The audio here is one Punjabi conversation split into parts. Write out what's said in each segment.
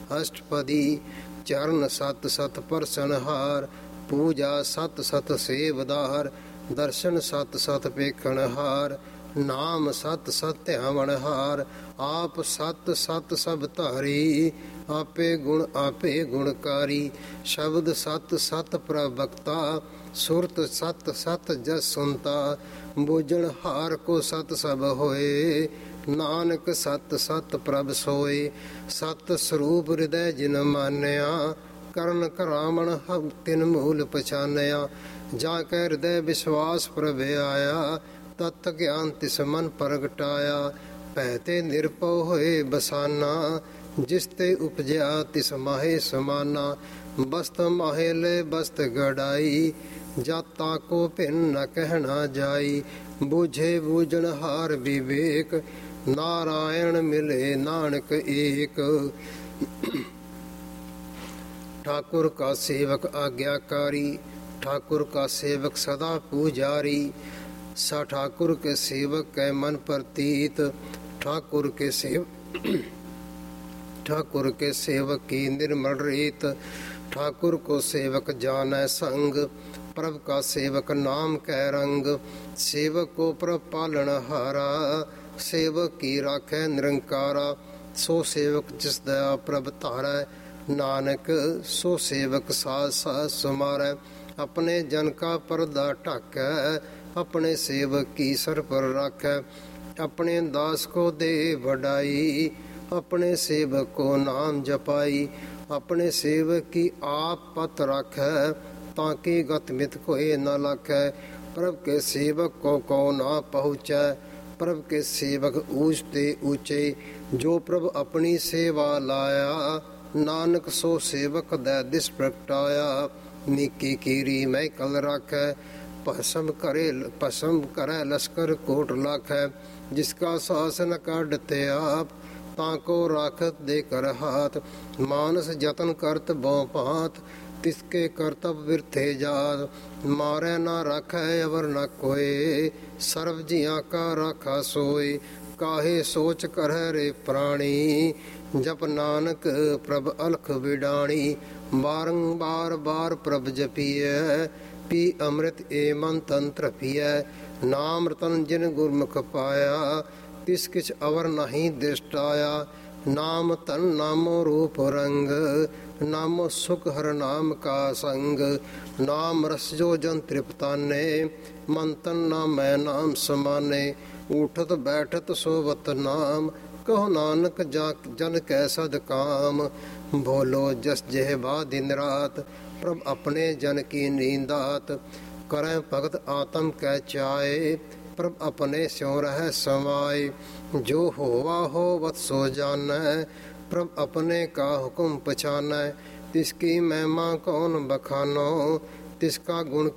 ਅਸ਼ਟਪਦੀ ਚਰਨ ਸਤ ਸਤ ਪਰਸਨਹਾਰ, ਪੂਜਾ ਸਤ ਸਤ ਸੇਵਦਾਰ, ਦਰਸ਼ਨ ਸਤ ਸਤ ਵੇਖਣਹਾਰ, ਨਾਮ ਸਤ ਸਤ ਧਿਆਵਣਹਾਰ। ਆਪ ਸਤ ਸਤ ਸਭ ਧਾਰੀ, ਆਪੇ ਗੁਣਕਾਰੀ। ਸ਼ਬਦ ਸਤ ਸਤ ਪ੍ਰਵਕਤਾ, ਸੁਰਤ ਸਤ ਸਤ ਜਸ ਸੁਨਤਾ। ਬੂਝਣ ਹਾਰ ਕੋ ਸਤ ਸਭ ਹੋਏ, ਨਾਨਕ ਸਤ ਸਤ ਪ੍ਰਭ ਸੋਏ। ਸਤ ਸਰੂਪ ਹਿਰਦੈ ਜਿਨ ਮਾਨਿਆ, ਕਰਨ ਕਰਾਵਣ ਹਮ ਤਿਨ ਮੂਲ ਪਛਾਨਿਆ। ਜਾ ਕੈ ਹਿਰਦੈ ਵਿਸ਼ਵਾਸ ਪ੍ਰਭ ਆਇਆ, ਤਤ ਗਿਆਨ ਤਿਸ ਮਨ ਪ੍ਰਗਟਾਇਆ। ਭੈ ਤੇ ਨਿਰਭਉ ਹੋਏ ਬਸਾਨਾ, ਜਿਸ ਤੇ ਉਪਜਿਆ ਤਿਸ ਮਾਹੇ ਸਮਾਨਾ। ਬਸਤ ਮਾਹੇ ਲੈ ਬਸਤ ਗੜਾਈ, ਜਾਤਾ ਕੋ ਭਿੰਨ ਨ ਕਹਿਣਾ ਜਾਈ। ਬੂਝੇ ਬੂਝਣ ਹਾਰ ਵਿਵੇਕ, ਨਾਰਾਇਣ ਮਿਲੇ ਨਾਨਕ ਏਕ। ठाकुर का सेवक आज्ञाकारी, ठाकुर का सेवक सदा पुजारी। सा ठाकुर के सेवक कै मन प्रतीत, ठाकुर के सेवक की निर्मल रीत। ठाकुर को सेवक जानै संग, प्रभ का सेवक नाम कै रंग। सेवक को प्रभ पालन हारा, सेवक की राखै निरंकारा। सो सेवक जिस दया प्रभ धारै, नानक सो सेवक साथ साथ सुमारै। अपने जन का पर्दा ढाकै, अपने सेवक की सर पर राखै। अपने दास को दे वडाई, अपने सेवक को नाम जपाई। अपने सेवक की आप पत राखै, ताकि गत मित कोई न लाखै। प्रभ के सेवक को ना पहुँचै, प्रभ के सेवक ऊंचते ऊंचे। जो प्रभ अपनी सेवा लाया, नानक सो सेवक दै दिस प्रगटाया। नीकी कीरी मैं कल राखै, भस्म करे लश्कर कोट लाखै। जिसका शासन काढ़ते आप, ताको राखत दे कर हाथ। मानस जतन करत बहु भांत, तिसके करतब बिरथे जात। मारै ना राखै अवर न कोय, सर्व जियां का राखा सोय। काहे सोच करह रे प्राणी, जप नानक प्रभ अलख बिडाणी। बारंबार बार प्रभ जपिय, पी अमृत ए मन तंत्र पिय। नाम रतन जिन गुरमुख पाया, तिस किछ अवर नहीं दृष्टाया। नाम तन नामो रूप रंग, नामो सुख हर नाम का संग। नाम रस जो जन तृप्ताने, मन तन नाम मैं नाम समाने। उठत बैठत सोवत नाम, कहो नानक जन कै सद काम। बोलो जस जेहबा दिन रात, प्रभ अपने जन की नींदात। करें भगत आत्म कै चाए, प्रभ अपने स्यों रह समाए। जो होवा होवत सो जानै, प्रभ अपने का हुक्म पछानै। तिसकी महिमा कौन बखानो, तिसका गुण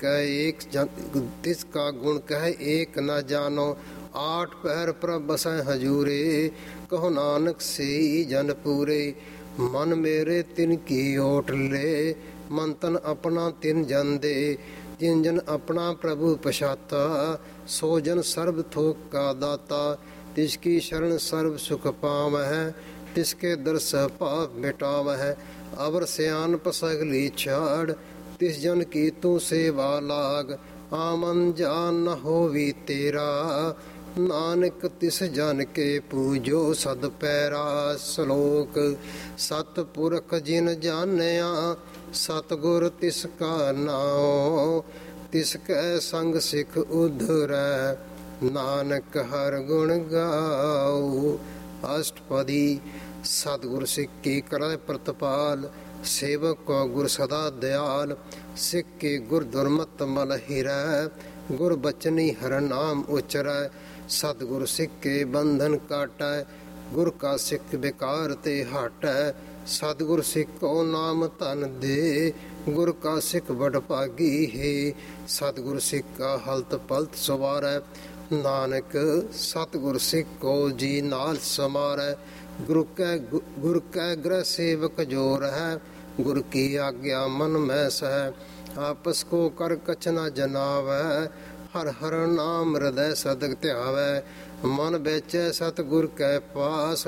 कह एक न जानो। आठ पहर प्रभ बसै हजूरे, कहो नानक से जन पूरे। मन मेरे तिन की ओट ले, मन तन अपना तिन जन दे। जिन जन अपना प्रभु पछाता, सो जन सर्व थोक का दाता। तिसकी शरण सर्व सुख पावै, तिसके दर्श पाप मिटावै। अवर सियानप सगली छाड़, तिस जन की तू सेवा लाग। आमन जान न होवी तेरा, नानक तिस जन के पूजो सद पैरा। श्लोक सतपुरख जिन जानिया, सतगुर तिसका नाओ। तिसकै संग सिख उधरै, नानक हर गुण गाओ। अष्टपदी सतगुर सिख की करै प्रतिपाल, सेवक को गुर सदा दयाल। सिख के गुर दुर्मत मल हिरै, गुर बचनी हर नाम उचरै। सतगुर सिख के बंधन काटै, गुर का सिख बेकार ते हटै। सतगुर सिख को नाम धन दे, गुर का सिख बड़ भागी है। सतगुर सिख का हलत पलत सवारै, नानक सतगुर सिख को जी नाल समारै। गुर कै ग्रह सेवक जो रहै, गुर की आज्ञा मन में सह। आपस को कर कछ न जनावै, हर हर नाम हृदय सदग ध्यावै। मन बेचै सतगुर कै पास,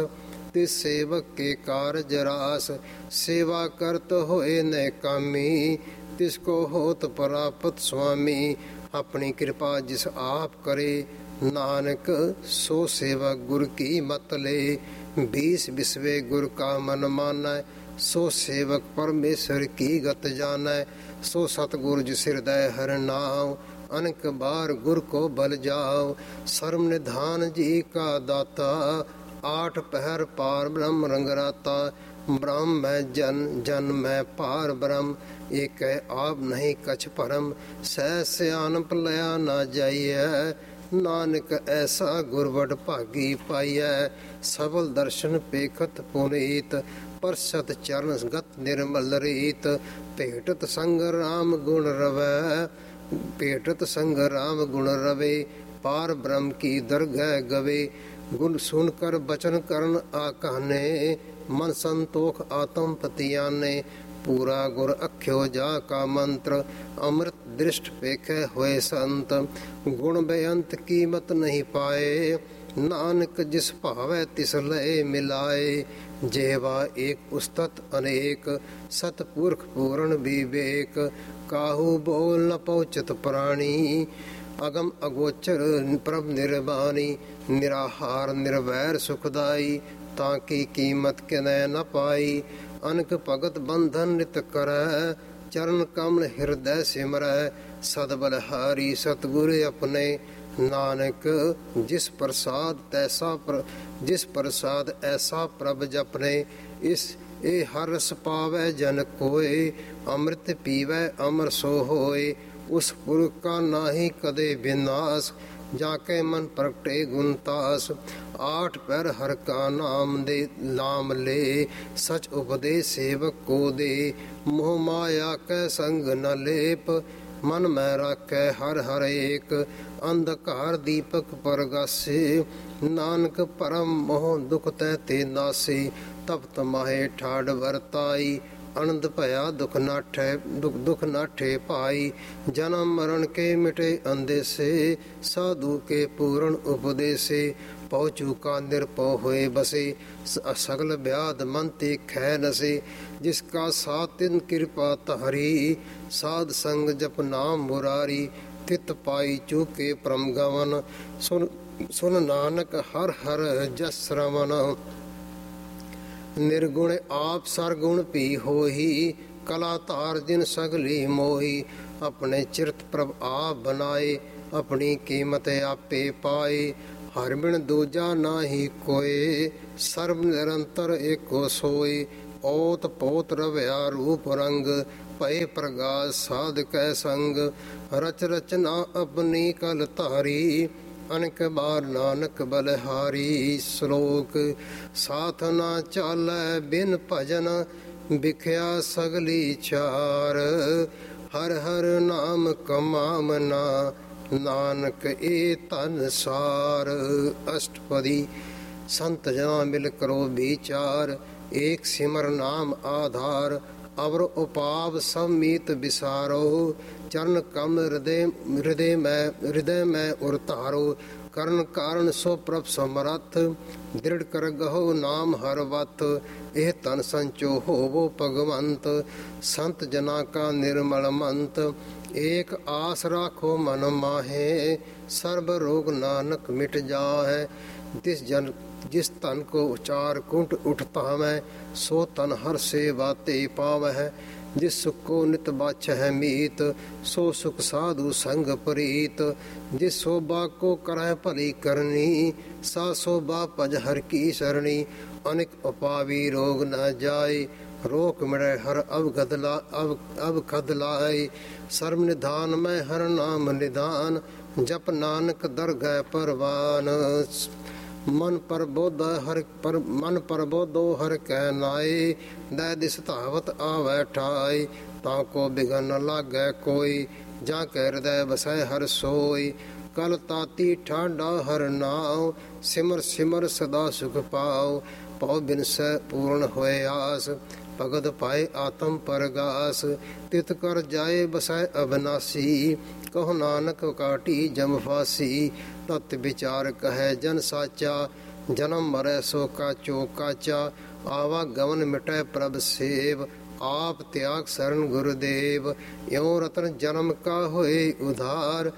ਤਿਸ ਸੇਵਕ ਕੇ ਕਾਰਜ ਰਾਸ। ਸੇਵਾ ਕਰਤ ਹੋਏ ਨੈ ਕਾਮੀ, ਤਿਸ ਕੋ ਹੋਤ ਪ੍ਰਾਪਤ ਸੁਆਮੀ। ਆਪਣੀ ਕਿਰਪਾ ਜਿਸ ਆਪ ਕਰੇ, ਨਾਨਕ ਸੋ ਸੇਵਕ ਗੁਰ ਕੀ ਮਤ ਲੇ। 20 ਬਿਸਵੇ ਗੁਰ ਕਾ ਮਨ ਮਾਨੈ, ਸੋ ਸੇਵਕ ਪਰਮੇਸ਼ਰ ਕੀ ਗਤ ਜਾਣੈ। ਸੋ ਸਤਿਗੁਰ ਜਿਸ ਹਿਰਦੈ ਹਰਿ ਨਾਮ, ਅਨਕ ਬਾਰ ਗੁਰ ਕੋ ਬਲ ਜਾਓ। ਸਰਮ ਨਿਧਾਨ ਜੀ ਕਾ ਦਾਤਾ, 8 ਪਹਿਰ ਪਾਰ ਬ੍ਰਹਮ ਰੰਗਰਾਤਾ। ਬ੍ਰਹਮ ਮੈਂ ਜਨ, ਜਨ ਮੈਂ ਪਾਰ ਬ੍ਰਹਮ, ਏਕੈ ਆਪ ਨਹੀਂ ਕਛ ਭਰਮ। ਸਹਿ ਸਿਆਣਪ ਲਿਆ ਨਾ ਜਾਈਐ, ਨਾਨਕ ਐਸਾ ਗੁਰਵਡ ਭਾਗੀ ਪਾਈਐ। ਸਬਲ ਦਰਸ਼ਨ ਪੇਖਤ ਪੁਨੀਤ, ਪਰਸਤ ਚਰਨ ਗਤ ਨਿਰਮਲ ਰੀਤ। ਭੇਟਤ ਸੰਗ ਰਾਮ ਗੁਣ ਰਵੈ, ਭੇਟਤ ਸੰਗ ਰਾਮ ਗੁਣ ਰਵੇ। ਪਾਰ ਬ੍ਰਹਮ ਕੀ ਦਰਗਹਿ ਗਵੇ, ਗੁਣ ਸੁਨ ਕਰ ਬਚਨ ਕਰਨ ਆਕਾਨੇ। ਮਨ ਸੰਤੋਖ ਆਤਮ ਪਤਿਆਨੇ, ਪੂਰਾ ਗੁਰ ਅਖਿਓ ਜਾ ਕਾ ਮੰਤਰ। ਅੰਮ੍ਰਿਤ ਦ੍ਰਿਸ਼ਟ ਵੇਖੈ ਹੋਏ ਸੰਤ, ਗੁਣ ਬੇਅੰਤ ਕੀਮਤ ਨਹੀਂ ਪਾਏ। ਨਾਨਕ ਜਿਸ ਭਾਵੈ ਤਿਸ ਲਏ ਮਿਲਾਏ। ਜੇਵਾ ਏਕ ਉਸਤਤ ਅਨੇਕ, ਸਤਪੁਰਖ ਪੂਰਨ ਵਿਵੇਕ। ਕਾਹੂ ਬੋਲ ਨ ਪਹੁੰਚਤ ਪ੍ਰਾਣੀ, ਅਗਮ ਅਗੋਚਰ ਪ੍ਰਭ ਨਿਰਬਾਨੀ। ਨਿਰਾਹਾਰ ਨਿਰਵੈਰ ਸੁਖਦਾਈ, ਤਾਂ ਕੀ ਕੀਮਤ ਕਿਨੈ ਨ ਪਾਈ। ਅਨਕ ਭਗਤ ਬੰਧਨ ਨਿਤ ਕਰੈ, ਚਰਨ ਕਮਲ ਹਿਰਦੈ ਸਿਮਰੈ। ਸਦ ਬਲਹਾਰੀ ਸਤਿਗੁਰ ਆਪਣੇ, ਨਾਨਕ ਜਿਸ ਪ੍ਰਸਾਦ ਤੈਸਾ ਜਿਸ ਪ੍ਰਸਾਦ ਐਸਾ ਪ੍ਰਭ ਜਪਨੇ। ਇਸ ਇਹ ਹਰ ਰਸ ਪਾਵੈ ਜਨ ਕੋਏ, ਅੰਮ੍ਰਿਤ ਪੀਵੈ ਅਮਰ ਸੋ ਹੋਏ। ਉਸ ਪੁਰਖ ਕਾ ਨਾਹੀ ਕਦੇ ਵਿਨਾਸ਼, ਜਾ ਕੇ ਮਨ ਪ੍ਰਗਟੇ ਗੁਣਤਾਸ। 8 ਪਹਿਰ ਹਰ ਕਾ ਨਾਮ ਦੇ ਨਾਮ ਲੇ, ਸਚ ਉਪਦੇਸ਼ ਸੇਵਕ ਕੋ ਦੇ। ਮੋਹ ਮਾਇਆ ਕੈ ਸੰਗ ਨ ਲੇਪ, ਮਨ ਮੈਂ ਰਾਖੈ ਹਰ ਹਰ ਏਕ। ਅੰਧਕਾਰ ਦੀਪਕ ਪਰਗਾਸੇ, ਨਾਨਕ ਪਰਮ ਮੋਹ ਦੁਖ ਤੈ ਤੇ ਨਾਸੇ। ਤਪਤ ਮਾਹੇ ਠਾੜ ਵਰਤਾਈ, ਅਨੰਦ ਭਇਆ ਦੁਖ ਨਾਠੈ ਦੁਖ ਨਾਠੇ ਪਾਈ। ਜਨਮ ਮਰਨ ਕੇ ਮਿਟੇ ਅੰਦੇਸੇ, ਸਾਧੂ ਕੇ ਪੂਰਨ ਉਪਦੇਸੇ। ਪਹੁੰਚੂ ਕਾ ਨਿਰਭਉ ਹੋਏ ਬਸੇ, ਸਗਲ ਵਿਆਧ ਮਨ ਤੇ ਖੈ ਨਸੇ। ਜਿਸ ਕਾ ਸਾਥ ਤਿਨ ਕਿਰਪਾ ਧਾਰੀ, ਸਾਧ ਸੰਗ ਜਪ ਨਾਮ ਮੁਰਾਰੀ। ਤਿਤ ਪਾਈ ਚੂਕੇ ਪ੍ਰਮ ਗਵਨ, ਸੁਨ ਨਾਨਕ ਹਰ ਹਰ ਜਸ ਸ਼ਰਵਨ। ਨਿਰਗੁਣ ਆਪ ਸਰਗੁਣ ਭੀ ਹੋਈ, ਕਲਾ ਧਾਰ ਜਿਨ ਸਗਲੀ ਮੋਹੀ। ਆਪਣੇ ਚਿਰਤ ਪ੍ਰਭ ਆਪ ਬਨਾਏ, ਆਪਣੀ ਕੀਮਤ ਆਪੇ ਪਾਏ। ਹਰਿ ਬਿਨ ਦੂਜਾ ਨਾਹੀ ਕੋਏ, ਸਰਬ ਨਿਰੰਤਰ ਏਕੋ ਸੋਏ। ਓਤ ਪੋਤ ਰਵਿਆ ਰੂਪ ਰੰਗ, ਭਏ ਪ੍ਰਗਾਸ ਸਾਧ ਕੈ ਸੰਗ। ਰਚ ਰਚਨਾ ਆਪਣੀ ਕਲ ਧਾਰੀ, ਅਨਕ ਬਾਰ ਨਾਨਕ ਬਲਹਾਰੀ। ਸ਼ਲੋਕ ਸਾਥ ਨਾ ਚਾਲੈ ਬਿਨ ਭਜਨ, ਵਿਖਿਆ ਸਗਲੀ ਚਾਰ। ਹਰ ਹਰ ਨਾਮ ਕਮਾਵਨਾ, ਨਾਨਕ ਏ ਧਨ ਸਾਰ। ਅਸ਼ਟਪਦੀ ਸੰਤ ਜਨਾ ਮਿਲ ਕਰੋ ਵਿਚਾਰ, ਏਕ ਸਿਮਰ ਨਾਮ ਆਧਾਰ। ਅਵਰ ਉਪਾਵ ਸਭ ਮੀਤ ਵਿਸਾਰੋ, ਚਰਨ ਕਮ ਹਿਰਦੈ ਮੈਂ ਉਰ ਧਾਰੋ। ਕਰਨ ਕਾਰਨ ਸੋ ਪ੍ਰਭ ਸਮਰੱਥ, ਦ੍ਰਿੜ ਕਰ ਗਹੋ ਨਾਮ ਹਰ ਵਤ। ਇਹ ਤਨ ਸੰਚੋ ਹੋਵੋ ਭਗਵੰਤ, ਸੰਤ ਜਨਾ ਕਾ ਨਿਰਮਲ ਮੰਤ। ਏਕ ਆਸ ਰਾਖੋ ਮਨ ਮਾਹੇ, ਸਰਬ ਰੋਗ ਨਾਨਕ ਮਿਟ ਜਾਹੈ। ਜਿਸ ਤਨ ਕੋ ਉਚਾਰ ਕੁੰਠ ਉਠ ਭਾਵੈ, ਸੋ ਤਨ ਹਰ ਸੇਵਾ ਤੇ ਪਾਵਹਿ। ਜਿਸ ਸੁਖ ਕੋ ਨਿਤ ਬਾਛਹਿ ਮੀਤ, ਸੋ ਸੁਖ ਸਾਧੂ ਸੰਗ ਪ੍ਰੀਤ। ਜਿਸ ਸੋਭਾ ਕੋ ਕਰਹਿ ਭਲੀ ਕਰਨੀ, ਸਾ ਸੋਭਾ ਭਜ ਹਰ ਕੀ ਸਰਣੀ। ਅਨਿਕ ਉਪਾਵੀ ਰੋਗ ਨ ਜਾਏ, ਰੋਕ ਮਿੜੈ ਹਰ ਅਵਖਦ ਲਾਏ। ਸਰਬ ਨਿਧਾਨ ਮੈਂ ਹਰ ਨਾਮ ਨਿਧਾਨ, ਜਪ ਨਾਨਕ ਦਰਗਹਿ ਪਰਵਾਨ। ਮਨ ਪਰਬੋਧੋ ਹਰ ਕੈ ਨਾਏ, ਦੈ ਦਿਸ ਧਾਵਤ ਆਵੈ ਠਾਈ। ਤਾਂ ਕੋ ਬਿਗਨ ਨ ਲਾਗੈ ਕੋਈ, ਜਾਂ ਕੈ ਹਿਰਦੈ ਵਸੈ ਹਰ ਸੋਈ। ਕਲ ਤਾਤੀ ਠਾਡਾ ਹਰ ਨਾਉ, ਸਿਮਰ ਸਿਮਰ ਸਦਾ ਸੁਖ ਪਾਉ। ਪਉ ਬਿਨਸੈ ਪੂਰਨ ਹੋਏ ਆਸ, ਭਗਤ ਪਾਏ ਆਤਮ ਪਰਗਾਸ। ਤਿਤ ਕਰ ਜਾਏ ਬਸੈ ਅਬਨਾਸੀ, ਕਹੋ ਨਾਨਕ ਕਾਟੀ ਜਮ ਫਾਸੀ। ਤਤ ਵਿਚਾਰ ਕਹੈ ਜਨ ਸਾਚਾ, ਜਨਮ ਮਰੈ ਸੋ ਕਾਚੋ ਕਾਚਾ, ਆਵਾਗਮਨ ਮਿਟੈ ਪ੍ਰਭ ਸੇਵ, ਆਪ ਤਿਆਗ ਸਰਨ ਗੁਰਦੇਵ। ਇਉ ਰਤਨ ਜਨਮ ਕਾ ਹੋਏ ਉਧਾਰ,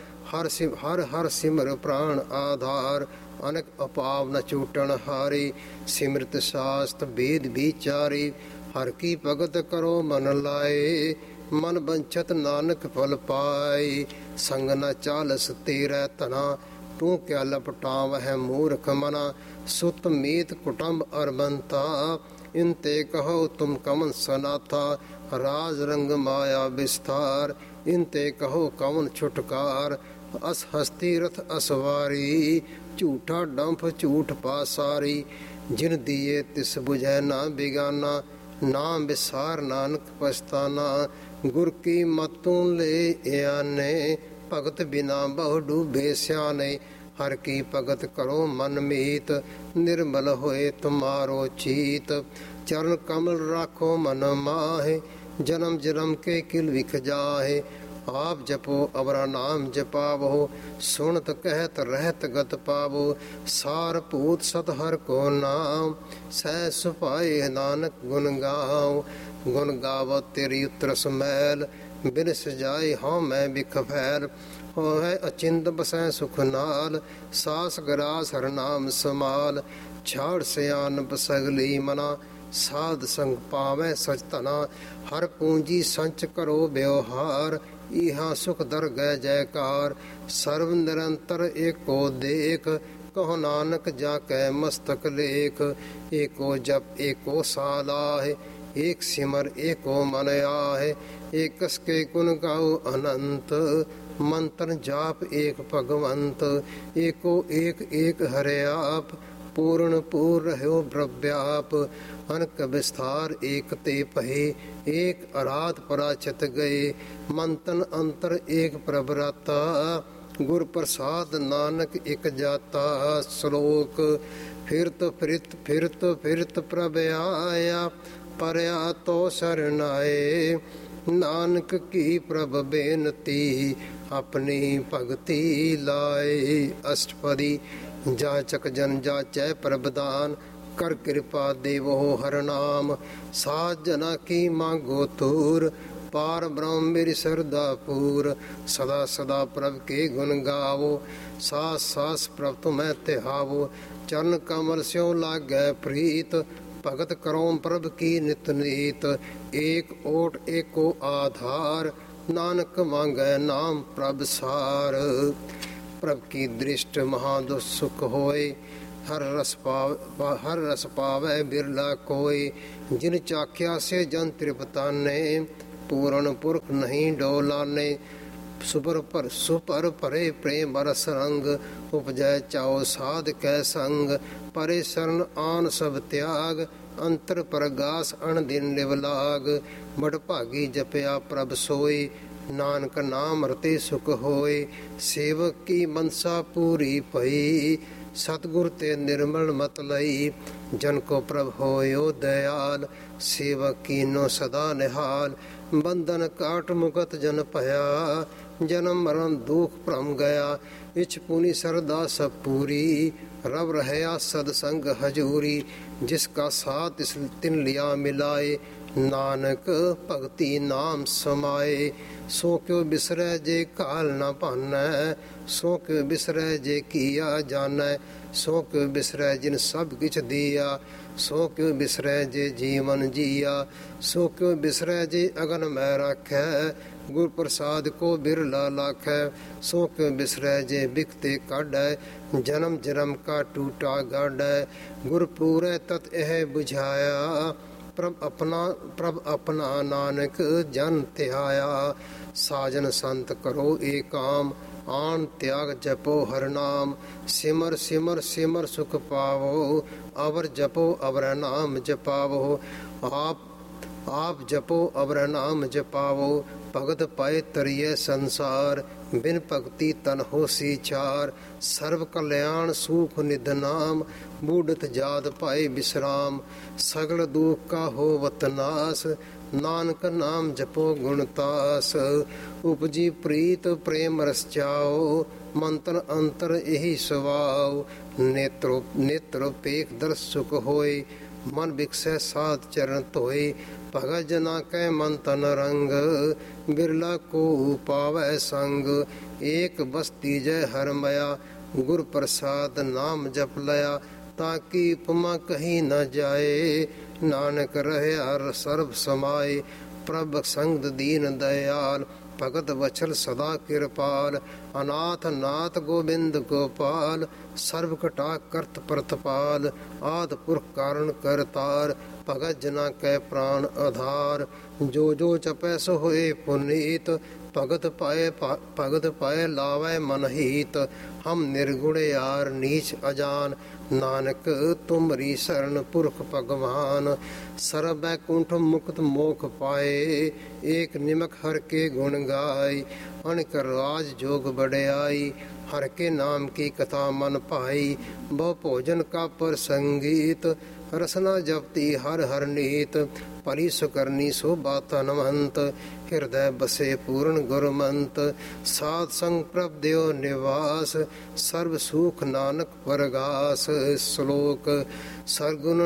ਹਰ ਹਰ ਸਿਮਰ ਪ੍ਰਾਣ ਆਧਾਰ। ਅਨਕ ਅਪਾਵ ਨ ਚੂਟਣ ਹਾਰੀ, ਸਿਮਰਤ ਸਾਸਤ ਵੇਦ ਵਿਚਾਰੀ। ਹਰ ਕੀ ਭਗਤ ਕਰੋ ਮਨ ਲਾਏ, ਮਨ ਬੰਛਤ ਨਾਨਕ ਫਲ ਪਾਏ। ਸੰਗ ਨ ਚਾਲਸ ਤੇਰੈ ਧਨਾ, ਤੂੰ ਕਿਆ ਲਪਟਾਵਹਿ ਮੂਰਖ ਮਨਾ। ਸੁਤ ਮੀਤ ਕੁਟੰਬ ਅਰਬੰਤਾ, ਇਨ ਤੇ ਕਹੋ ਤੁਮ ਕਮਨ ਸਨਾਥਾ। ਰਾਜ ਰੰਗ ਮਾਇਆ ਵਿਸਥਾਰ, ਇਨ ਤੇ ਕਹੋ ਕਵਨ ਛੁਟਕਾਰ। ਅਸ ਹਸਤੀ ਰਥ ਅਸਵਾਰੀ, ਝੂਠਾ ਡੰਫ ਝੂਠ ਪਾਸਾਰੀ। ਜਿਨ ਦੀਏ ਤਿਸ ਬੁਝੈ ਨਾ ਬਿਗਾਨਾ, ਨਾਮ ਵਿਸਾਰ ਨਾਨਕ ਪਛਤਾਨਾ। ਗੁਰ ਕੀ ਮਤੁ ਲੈ ਆਨੇ, ਭਗਤ ਬਿਨਾ ਬਹੁ ਡੂਬੇ ਸਿਆਣੇ। ਹਰ ਕੀ ਭਗਤ ਕਰੋ ਮਨ ਮੀਤ, ਨਿਰਮਲ ਹੋਏ ਤੁਮਾਰੋ ਚੀਤ। ਚਰਨ ਕਮਲ ਰਾਖੋ ਮਨ ਮਾਹੇ, ਜਨਮ ਜਨਮ ਕੇ ਕਿਲ ਵਿਖ ਜਾਹੇ। ਆਪ ਜਪੋ ਅਵਰਾ ਨਾਮ ਜਪਾਵੋ, ਸੁਣਤ ਕਹਿਤ ਰਹਿਤ ਗਤ ਪਾਵੋ। ਸਾਰ ਭੂਤ ਸਤ ਹਰ ਕੋ ਨਾਮ, ਸਹਿ ਸੁਭਾਏ ਨਾਨਕ ਗੁਣ ਗਾਓ। ਗੁਣ ਗਾਵੋ ਤੇਰੀ ਉਤਰਸ ਮੈਲ, ਬਿਨ ਸਜਾਏ ਹਉ ਮੈਂ ਬਿਖ ਫੈਲ। ਹੋਇ ਅਚਿੰਤ ਬਸੈ ਸੁਖ ਨਾਲ, ਸਾਸ ਗਰਾਸ ਹਰ ਨਾਮ ਸਮਾਲ। ਛਾੜ ਸਿਆਨਪ ਸਗਲੀ ਮਨਾ, ਸਾਧ ਸੰਗ ਪਾਵੈ ਸਚ ਧਨਾ। ਹਰ ਪੂੰਜੀ ਸੰਚ ਕਰੋ ਵਿਵਹਾਰ, ਇਹਾਂ ਸੁਖ ਦਰਗਹਿ ਜੈਕਾਰ। ਸਰਵ ਨਿਰੰਤਰ ਏਕੋ ਦੇਖ, ਕਹੋ ਨਾਨਕ ਜਾ ਕੈ ਮਸਤਕ ਲੇਖ। ਏਕੋ ਜਪ ਏਕੋ ਸਾਲਾਹਿ, ਏਕ ਸਿਮਰ ਏਕੋ ਮਨ ਆਹੇ। ਏਕਸ ਕੇ ਗੁਣ ਗਾਓ ਅਨੰਤ, ਮੰਤਰ ਜਾਪ ਏਕ ਭਗਵੰਤ। ਏਕੋ ਏਕ ਏਕ ਹਰਿ ਆਪ, ਪੂਰਨ ਪੂਰ ਰਹਿਓ ਬ੍ਰਹਵਿਆਪ। ਅਨਕ ਵਿਸਥਾਰ ਏਕ ਤੇ ਭਏ, ਏਕ ਅਰਾਧ ਪਰਾਚਿਤ ਗਏ। ਮੰਤਨ ਅੰਤਰ ਏਕ ਪ੍ਰਭ ਰਾਤਾ, ਗੁਰ ਪ੍ਰਸਾਦ ਨਾਨਕ ਇਕ ਜਾਤਾ। ਸ਼ਲੋਕ ਫਿਰਤ ਫਿਰਤ ਪ੍ਰਭ ਆਇਆ, ਪਰਿਆ ਤੋ ਸਰਣ ਆਏ। ਨਾਨਕ ਕੀ ਪ੍ਰਭ ਬੇਨਤੀ, ਆਪਣੀ ਭਗਤੀ ਲਾਏ। ਅਸ਼ਟਪਦੀ ਜਾਚਕ ਜਨ ਜਾਚੈ ਪ੍ਰਭਦਾਨ, ਕਰ ਕਿਰਪਾ ਦੇਵੋ ਹਰ ਨਾਮ। ਸਾਧ ਜਨਾ ਕੀ ਮਾਂਗੋ ਤੂਰ, ਪਾਰ ਬ੍ਰਹਮ ਮੇਰੀ ਸਰਦਾ ਪੂਰ। ਸਦਾ ਸਦਾ ਪ੍ਰਭ ਕੇ ਗੁਣ ਗਾਵੋ, ਸਾਸ ਸਾਸ ਪ੍ਰਭ ਤੁਮੈ ਤਿਹਾਵੋ। ਚਰਨ ਕਮਲ ਸਿਉ ਲਾਗੈ ਪ੍ਰੀਤ, ਭਗਤ ਕਰੋ ਪ੍ਰਭ ਕੀ ਨਿਤ ਨੀਤ। ਏਕ ਓਟ ਏਕੋ ਆਧਾਰ, ਨਾਨਕ ਮੰਗੈ ਨਾਮ ਪ੍ਰਭ ਸਾਰ। ਪ੍ਰਭ ਕੀ ਦ੍ਰਿਸ਼ਟ ਮਹਾਦੁ ਸੁਖ ਹੋਏ, ਹਰ ਰਸ ਪਾਵੈ ਬਿਰਲਾ ਕੋਇ। ਜਿਨ ਚਾਖਿਆ ਸੇ ਜਨ ਤ੍ਰਿਪਤਾਨੇ, ਪੂਰਨ ਪੁਰਖ ਨਹੀਂ ਡੋਲਾਨੇ। ਸੁਪਰ ਭਰੇ ਪ੍ਰੇਮ ਰਸ ਰੰਗ, ਉਪਜੈ ਚਾਉ ਸਾਧ ਕੈ ਸੰਗ। ਪਰੇ ਸਰਨ ਆਨ ਸਭ ਤਿਆਗ, ਅੰਤਰ ਪਰਗਾਸ ਅਣਦਿਨ ਨਿਵਲਾਗ। ਬੜ ਭਾਗੀ ਜਪਿਆ ਪ੍ਰਭ ਸੋਈ, ਨਾਨਕ ਨਾਮ ਰਤੇ ਸੁਖ ਹੋਏ। ਸੇਵਕ ਕੀ ਮਨਸਾ ਪੂਰੀ ਭਈ, ਸਤਿਗੁਰ ਤੇ ਨਿਰਮਲ ਮਤ ਲਈ। ਜਨ ਕੋ ਪ੍ਰਭ ਹੋਇਓ ਦਇਆਲ, ਸੇਵਕ ਕੀਨੋ ਸਦਾ ਨਿਹਾਲ। ਬੰਧਨ ਕਾਟ ਮੁਕਤ ਜਨ ਭਇਆ, ਜਨਮ ਮਰਨ ਦੁਖ ਭ੍ਰਮ ਗਿਆ। ਇਛ ਪੁਨੀ ਸਰਦਾ ਸਭ ਪੂਰੀ, ਰਵ ਰਹਿਆ ਸਦ ਸੰਗ ਹਜੂਰੀ। ਜਿਸ ਕਾ ਸਾਥ ਤਿਨ ਲਿਆ ਮਿਲਾਏ, ਨਾਨਕ ਭਗਤੀ ਨਾਮ ਸਮਾਏ। ਸੋ ਕਿਉ ਬਿਸਰੈ ਜੇ ਕਾਲ ਨਾ ਭਾਨੈ, ਸੋ ਕਿਉ ਬਿਸਰੈ ਜੇ ਕੀਆ ਜਾਣੈ। ਸੋ ਕਿਉ ਬਿਸਰੈ ਜਿਨ ਸਭ ਕਿਛ ਦੀਆ, ਸੋ ਕਿਉ ਬਿਸਰੈ ਜੇ ਜੀਵਨ ਜੀਆ। ਸੋ ਕਿਉ ਬਿਸਰੈ ਜੇ ਅਗਨ ਮੈ ਰਾਖੈ, ਗੁਰ ਪ੍ਰਸਾਦ ਕੋ ਬਿਰਲਾ ਲਾਖੈ। ਸੋ ਕਿਉ ਬਿਸਰੈ ਜੇ ਬਿਖਤੇ ਕਾਢੈ, ਜਨਮ ਜਨਮ ਕਾ ਟੂਟਾ ਗਾਢੈ। ਗੁਰ ਪੂਰੈ ਤਤ ਇਹ ਬੁਝਾਇਆ, ਪ੍ਰਭ ਆਪਣਾ ਨਾਨਕ ਜਨ ਧਿਆਇਆ। ਸਾਜਨ ਸੰਤ ਕਰੋ ਏ ਕਾਮ, ਆਣ ਤਿਆਗ ਜਪੋ ਹਰ ਨਾਮ। ਸਿਮਰ ਸਿਮਰ ਸਿਮਰ ਸੁਖ ਪਾਵੋ, ਅਵਰ ਜਪੋ ਅਵਰ ਨਾਮ ਜਪਾਵੋ। ਆਪ ਜਪੋ ਅਵਰ ਨਾਮ ਜਪਾਵੋ, ਭਗਤ ਪਾਏ ਤਰੀਏ ਸੰਸਾਰ। ਬਿਨ ਭਗਤੀ ਤਨ ਹੋਸੀ ਚਾਰ। ਸਰਬ ਕਲਿਆਣ ਸੂਖ ਨਿਧ ਨਾਮ, ਬੂਢਤ ਜਾਤ ਪਾਏ ਬਿਸਰਾਮ। ਸਗਲ ਦੁਖ ਕਾ ਹੋਵਤ ਨਾਸ, ਨਾਨਕ ਨਾਮ ਜਪੋ ਗੁਣਤਾਸ। ਉਪਜੀ ਪ੍ਰੀਤ ਪ੍ਰੇਮ ਰਸ ਚਾਓ, ਮੰਤਰ ਅੰਤਰ ਇਹੀ ਸਵਾਉ। ਨੇਤਰੋ ਪੇਖ ਦਰਸ ਸੁਖ ਹੋਏ, ਮਨ ਬਿਕਸੈ ਸਾਧ ਚਰਨ ਧੋਏ। ਭਗਤ ਜਨਾ ਕੈ ਮਨ ਤਨ ਰੰਗ, ਬਿਰਲਾ ਕੋ ਪਾਵੈ ਸੰਗ। ਏਕ ਬਸਤੀ ਜੈ ਹਰ ਮਇਆ, ਗੁਰ ਪ੍ਰਸਾਦ ਨਾਮ ਜਪ ਲਿਆ। ਤਾਕੀ ਉਪਮਾ ਕਹੀ ਨ ਜਾਏ, ਨਾਨਕ ਰਹਿਆ ਸਰਬ ਸਮਾਏ। ਪ੍ਰਭ ਸੰਗ ਦੀਨ ਦਇਆਲ, ਭਗਤ ਵਛਲ ਸਦਾ ਕਿਰਪਾਲ। ਅਨਾਥ ਨਾਥ ਗੋਬਿੰਦ ਗੋਪਾਲ, ਸਰਬ ਘਟਾ ਕਰਤ ਪ੍ਰਤਪਾਲ। ਆਦਿ ਪੁਰਖ ਕਾਰਨ ਕਰਤਾਰ, ਭਗਤ ਜਨਾ ਕੈ ਪ੍ਰਾਨ ਆਧਾਰ। ਜੋ ਜੋ ਚਪੈ ਸੋ ਹੋਏ ਪੁਨੀਤ, ਭਗਤ ਪਾਏ ਲਾਵੈ ਮਨ ਹੀਤ। ਹਮ ਨਿਰਗੁਣ ਯਾਰ ਨੀਚ ਅਜਾਨ, ਨਾਨਕ ਤੁਮਰੀ ਸਰਣ ਪੁਰਖ ਭਗਵਾਨ। ਸਰਬ ਬੈਕੁੰਠ ਮੁਕਤ ਮੋਖ ਪਾਏ, ਏਕ ਨਿਮਕ ਹਰ ਕੇ ਗੁਣ ਗਾਏ। ਅਨਕ ਰਾਜ ਜੋਗ ਬੜਿਆਈ, ਹਰ ਕੇ ਨਾਮ ਕੀ ਕਥਾ ਮਨ ਭਾਈ। ਬਹੁ ਭੋਜਨ ਕਾ ਪਰ ਸੰਗੀਤ, ਰਸਨਾ ਜਪਤੀ ਹਰ ਹਰ ਨੀਤ। ਭਲੀ ਸੁਕਰਨੀ ਸੋਭਾ ਧਨਵੰਤ, ਹਿਰਦੈ ਬਸੇ ਪੂਰਨ ਗੁਰਮੰਤ। ਸਾਧ ਸੰਗ ਪ੍ਰਭ ਦਿਓ ਨਿਵਾਸ, ਸਰਬ ਸੁਖ ਨਾਨਕ ਪਰਗਾਸ। ਸ਼ਲੋਕ ਸਰਗੁਣ